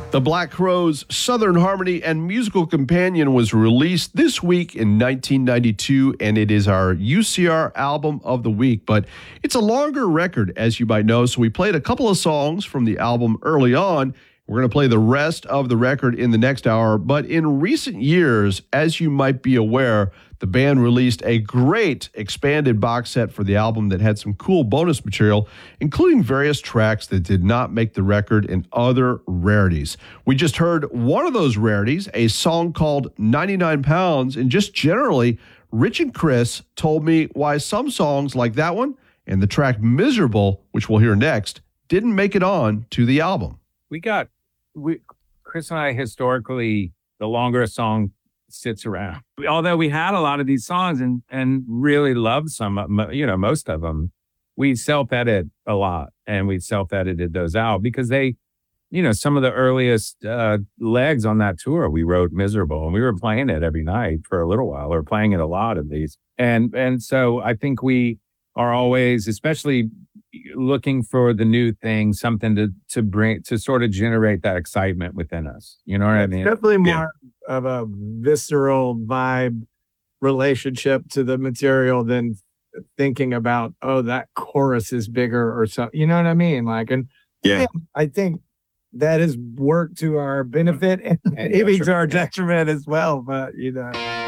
The Black Crowes' Southern Harmony and Musical Companion was released this week in 1992, and it is our UCR Album of the Week. But it's a longer record, as you might know, so we played a couple of songs from the album early on. We're going to play the rest of the record in the next hour. But in recent years, as you might be aware, the band released a great expanded box set for the album that had some cool bonus material, including various tracks that did not make the record and other rarities. We just heard one of those rarities, a song called 99 Pounds, and just generally, Rich and Chris told me why some songs like that one and the track Miserable, which we'll hear next, didn't make it on to the album. Chris and I, historically, the longer a song sits around, although we had a lot of these songs and really loved some, most of them, we self-edit a lot, and we self-edited those out because they, some of the earliest legs on that tour, we wrote Miserable, and we were playing it every night for a little while, or playing it a lot at least. And so I think we are always, especially looking for the new thing, something to bring, to sort of generate that excitement within us. You know what I mean? Definitely more of a visceral vibe relationship to the material than thinking about, oh, that chorus is bigger or something. You know what I mean? Like, and yeah, I think that has worked to our benefit and maybe to our detriment as well. But